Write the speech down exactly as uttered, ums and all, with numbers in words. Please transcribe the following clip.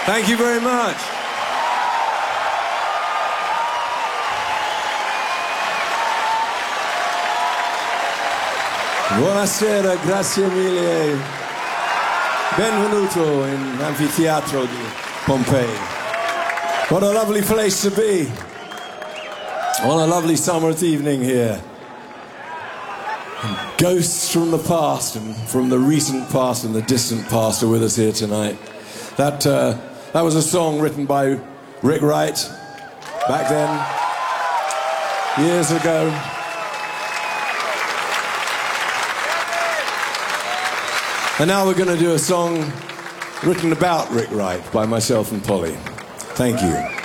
Thank you very much. Buonasera, grazie mille. Benvenuto in Anfiteatro di Pompeii. What a lovely place to be on a lovely summer's evening here. And ghosts from the past and from the recent past and the distant past are with us here tonight. That uh, that was a song written by Rick Wright back then, years ago. And now we're going to do a song written about Rick Wright by myself and Polly. Thank you.